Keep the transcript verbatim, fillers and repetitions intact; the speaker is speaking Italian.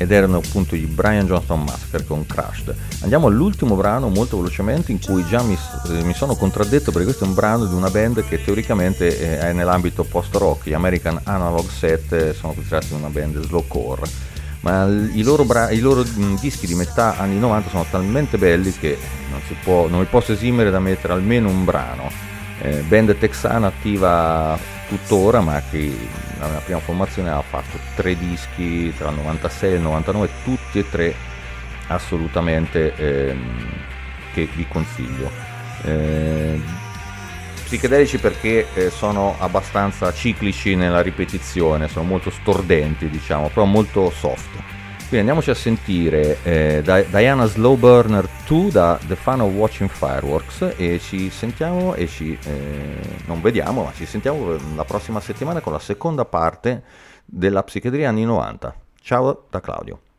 ed erano appunto i Brian Johnston Massacre con Crushed. Andiamo all'ultimo brano molto velocemente, in cui già mi, mi sono contraddetto, perché questo è un brano di una band che teoricamente è nell'ambito post-rock. Gli American Analog Set sono considerati una band slowcore, ma i loro, bra- i loro dischi di metà anni novanta sono talmente belli che non, si può, non mi posso esimere da mettere almeno un brano. Eh, band texana attiva tuttora, ma che nella prima formazione ha fatto tre dischi tra il novantasei e il novantanove, tutti e tre assolutamente ehm, che vi consiglio. Eh, psichedelici perché eh, sono abbastanza ciclici nella ripetizione, sono molto stordenti, diciamo, però molto soft. Quindi andiamoci a sentire eh, Diana Slowburner due da The Fun of Watching Fireworks, e ci sentiamo e ci eh, non vediamo, ma ci sentiamo la prossima settimana con la seconda parte della psichedelia anni novanta. Ciao da Claudio.